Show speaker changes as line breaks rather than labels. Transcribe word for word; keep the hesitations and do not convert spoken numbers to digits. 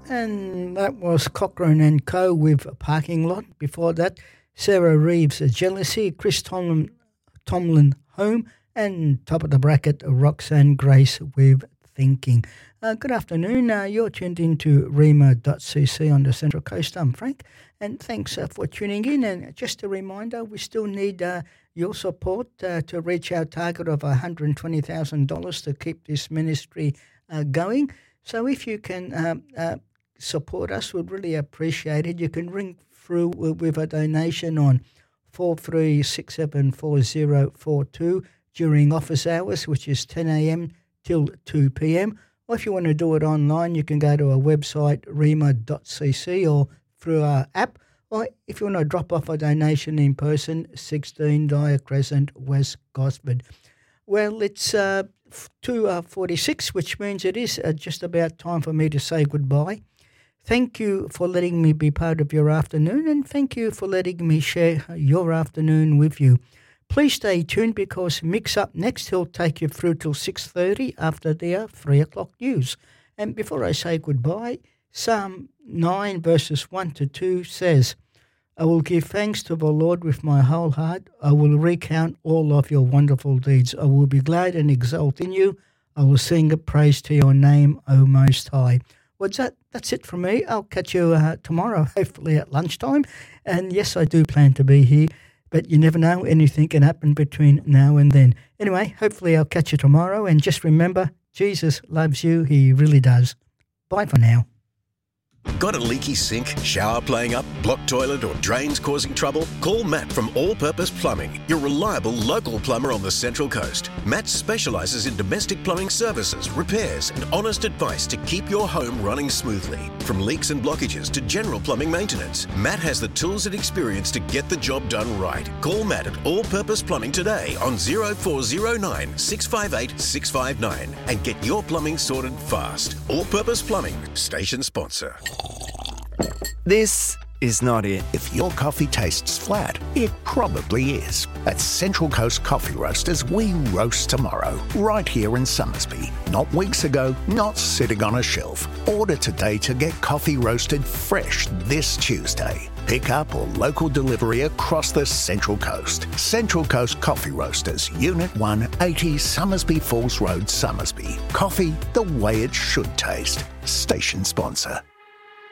And that was Cochrane and Co. with Parking Lot. Before that, Sarah Reeves' Jealousy, Chris Tomlin, Tomlin Home, and top of the bracket, Roxanne Grace with Thinking. Uh, good afternoon. Uh, you're tuned into rema dot c c on the Central Coast. I'm Frank, and thanks uh, for tuning in. And just a reminder, we still need uh, your support uh, to reach our target of one hundred twenty thousand dollars to keep this ministry uh, going. So if you can um, uh, support us, we'd really appreciate it. You can ring through with a donation on four three six seven four zero four two during office hours, which is ten a.m. till two p.m. Or if you want to do it online, you can go to our website, rema dot c c, or through our app. Or if you want to drop off a donation in person, sixteen Dyer Crescent, West Gosford. Well, it's uh, two forty-six, which means it is uh, just about time for me to say goodbye. Thank you for letting me be part of your afternoon, and thank you for letting me share your afternoon with you. Please stay tuned because Mix Up next, he'll take you through till six thirty after their three o'clock news. And before I say goodbye, Psalm nine verses one to two says, I will give thanks to the Lord with my whole heart. I will recount all of your wonderful deeds. I will be glad and exult in you. I will sing a praise to your name, O Most High. Well, that, that's it from me. I'll catch you uh, tomorrow, hopefully at lunchtime. And yes, I do plan to be here, but you never know. Anything can happen between now and then. Anyway, hopefully I'll catch you tomorrow. And just remember, Jesus loves you. He really does. Bye for now.
Got a leaky sink, shower playing up, blocked toilet or drains causing trouble? Call Matt from All Purpose Plumbing, your reliable local plumber on the Central Coast. Matt specialises in domestic plumbing services, repairs and honest advice to keep your home running smoothly. From leaks and blockages to general plumbing maintenance, Matt has the tools and experience to get the job done right. Call Matt at All Purpose Plumbing today on zero four zero nine, six five eight, six five nine and get your plumbing sorted fast. All Purpose Plumbing, station sponsor.
This is not it.
If your coffee tastes flat, it probably is. At Central Coast Coffee Roasters, we roast tomorrow, right here in Somersby. Not weeks ago, not sitting on a shelf. Order today to get coffee roasted fresh this Tuesday. Pick up or local delivery across the Central Coast. Central Coast Coffee Roasters, Unit one eighty Somersby Falls Road, Somersby. Coffee the way it should taste. Station sponsor.